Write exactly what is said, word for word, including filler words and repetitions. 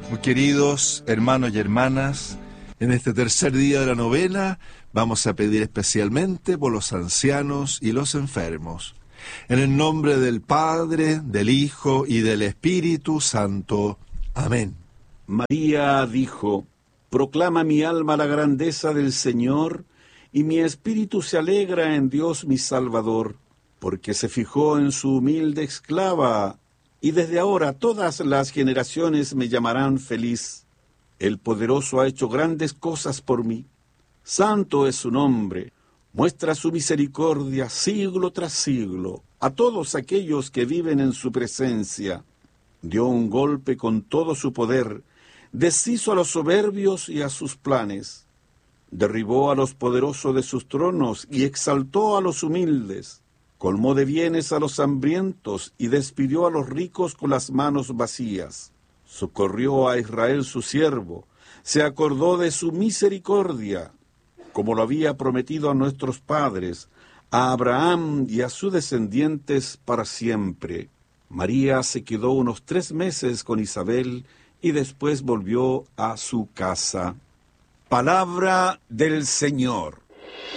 Muy queridos hermanos y hermanas, en este tercer día de la novena vamos a pedir especialmente por los ancianos y los enfermos. En el nombre del Padre, del Hijo y del Espíritu Santo. Amén. María dijo: proclama mi alma la grandeza del Señor, y mi espíritu se alegra en Dios mi Salvador, porque se fijó en su humilde esclava, y desde ahora todas las generaciones me llamarán feliz. El Poderoso ha hecho grandes cosas por mí. Santo es su nombre, muestra su misericordia siglo tras siglo a todos aquellos que viven en su presencia. Dio un golpe con todo su poder, deshizo a los soberbios y a sus planes. Derribó a los poderosos de sus tronos y exaltó a los humildes. Colmó de bienes a los hambrientos y despidió a los ricos con las manos vacías. Socorrió a Israel su siervo, se acordó de su misericordia, como lo había prometido a nuestros padres, a Abraham y a sus descendientes para siempre. María se quedó unos tres meses con Isabel y después volvió a su casa. Palabra del Señor.